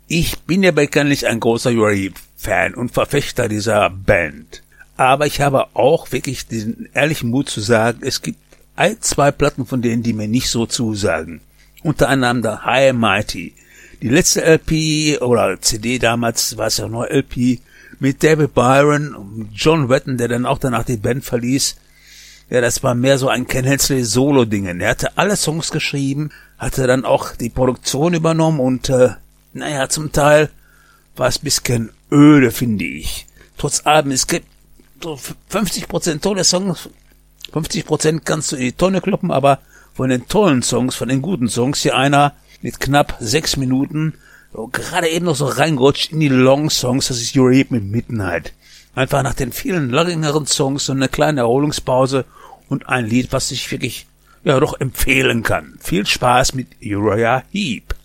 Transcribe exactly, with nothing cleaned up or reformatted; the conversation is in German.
Ich bin ja bekanntlich ein großer Uriah Heep-Fan und Verfechter dieser Band. Aber ich habe auch wirklich diesen ehrlichen Mut zu sagen, es gibt ein, zwei Platten von denen, die mir nicht so zusagen. Unter anderem der High and Mighty. Die letzte L P oder C D damals, war es ja nur L P, mit David Byron und John Wetton, der dann auch danach die Band verließ. Ja, das war mehr so ein Ken Hensley Solo-Dingen. Er hatte alle Songs geschrieben, hatte dann auch die Produktion übernommen und, äh, naja, zum Teil war es ein bisschen öde, finde ich. Trotz allem, es gibt so fünfzig Prozent tolle Songs, fünfzig Prozent kannst du in die Tonne kloppen, aber von den tollen Songs, von den guten Songs, hier einer mit knapp sechs Minuten, so gerade eben noch so reingerutscht in die Long-Songs, das ist Uriah Heep mit Midnight. Einfach nach den vielen längeren Songs so eine kleine Erholungspause und ein Lied, was ich wirklich, ja, doch empfehlen kann. Viel Spaß mit Uriah Heep.